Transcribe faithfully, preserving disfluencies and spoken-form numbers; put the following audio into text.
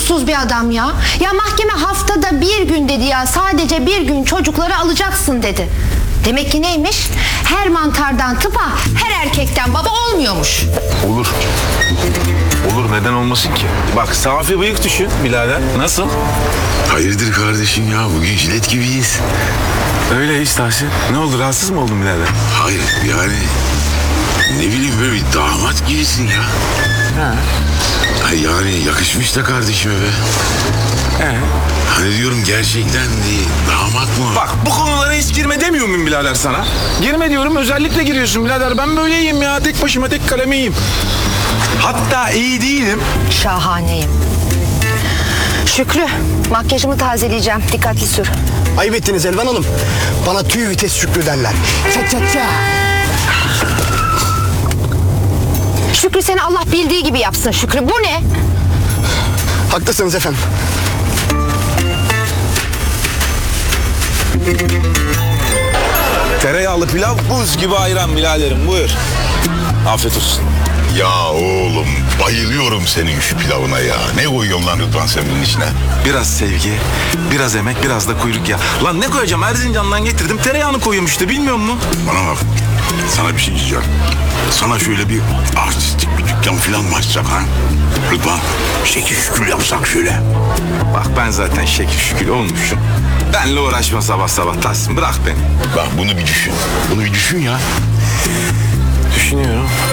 lüzumsuz bir adam ya. Ya mahkeme haftada bir gün dedi ya. Sadece bir gün çocukları alacaksın dedi. Demek ki neymiş? Her mantardan tıpa, her erkekten baba olmuyormuş. Olur. Olur, neden olmasın ki? Bak Safi bıyık düşün birader. Nasıl? Hayırdır kardeşim ya, bugün jilet gibiyiz. Öyleyiz Tahsin. Ne oldu, rahatsız mı oldun birader? Hayır yani ne bileyim böyle bir damat gibisin ya. Ha. Ay yani yakışmış da kardeşime be. He. Hani diyorum gerçekten değil, damat mı? Bak bu konulara hiç girme demiyor muyum birader sana? Girme diyorum, özellikle giriyorsun birader. Ben böyleyim ya, tek başıma tek kalemiyim. Hatta iyi değilim. Şahaneyim. Şükrü, makyajımı tazeleyeceğim. Dikkatli sür. Ayıp ettiniz Elvan Hanım. Bana tüy vites Şükrü derler. Ça ça ça. Şükrü seni Allah bildiği gibi yapsın Şükrü. Bu ne? Haklısınız efendim. Tereyağlı pilav, buz gibi ayran biraderim, buyur. Afiyet olsun. Ya oğlum bayılıyorum senin şu pilavına ya. Ne koyuyorsun lan Rıdvan sen bunun içine? Biraz sevgi, biraz emek, biraz da kuyruk ya. Lan ne koyacağım? Erzincan'dan getirdim. Tereyağını koyuyorum işte, bilmiyor musun? Bana bak, sana bir şey diyeceğim. Sana şöyle bir artistik bir dükkan falan mı açsak ha? Rıdvan, şekil şükür yapsak şöyle. Bak ben zaten şekil şükür olmuşum. Benle uğraşma sabah sabah Tahsin, bırak beni. Bak bunu bir düşün. Bunu bir düşün ya. Düşünüyorum.